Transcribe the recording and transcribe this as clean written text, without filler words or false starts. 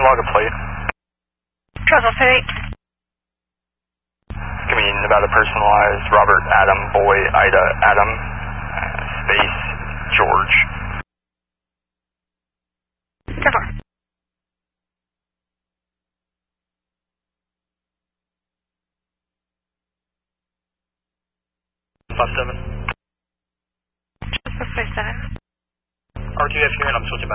log a plate? Trouble 38. Give me Nevada personalized, Robert Adam, boy, Ida Adam, space, George. 10-4. 5-7. Just 5-7. RTF unit, I'm switching back.